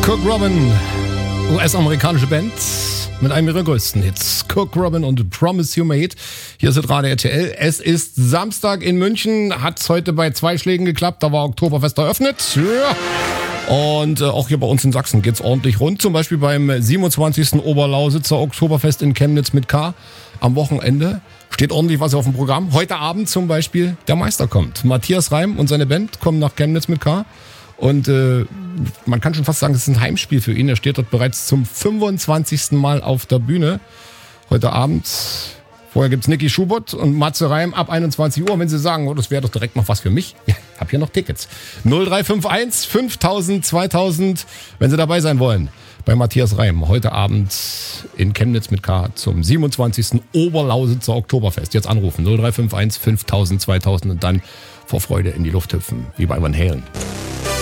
Cook Robin, US-amerikanische Band mit einem ihrer größten Hits. Cook Robin und Promise You Made. Hier ist Radio RTL. Es ist Samstag in München. Hat's heute bei 2 Schlägen geklappt. Da war Oktoberfest eröffnet. Ja. Und auch hier bei uns in Sachsen geht's ordentlich rund. Zum Beispiel beim 27. Oberlausitzer Oktoberfest in Chemnitz mit K. Am Wochenende steht ordentlich was auf dem Programm. Heute Abend zum Beispiel der Meister kommt. Matthias Reim und seine Band kommen nach Chemnitz mit K. Und man kann schon fast sagen, es ist ein Heimspiel für ihn. Er steht dort bereits zum 25. Mal auf der Bühne. Heute Abend. Vorher gibt's Niki Schubert und Matze Reim ab 21 Uhr. Wenn Sie sagen, oh, das wäre doch direkt noch was für mich. Ja, ich habe hier noch Tickets. 0351 5000 2000, wenn Sie dabei sein wollen. Bei Matthias Reim. Heute Abend in Chemnitz mit K zum 27. Oberlausitzer Oktoberfest. Jetzt anrufen. 0351 5000 2000 und dann vor Freude in die Luft hüpfen. Wie bei Van Halen.